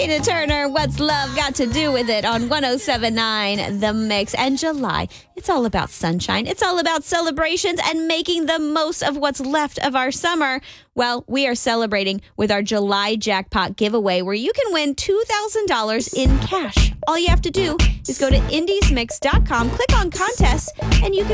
Tina Turner, What's Love Got to Do with It on 107.9 The Mix. And July, it's all about sunshine. It's all about celebrations and making the most of what's left of our summer. Well, we are celebrating with our July jackpot giveaway where you can win $2,000 in cash. All you have to do is go to indiesmix.com, click on contests, and you can